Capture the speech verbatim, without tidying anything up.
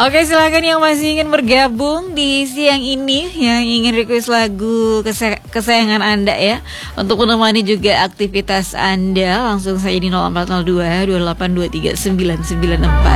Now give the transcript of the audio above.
Oke, silakan yang masih ingin bergabung di siang ini, yang ingin request lagu kese- kesayangan Anda ya, untuk menemani juga aktivitas Anda, langsung saja di nol empat nol dua dua delapan dua tiga sembilan sembilan empat.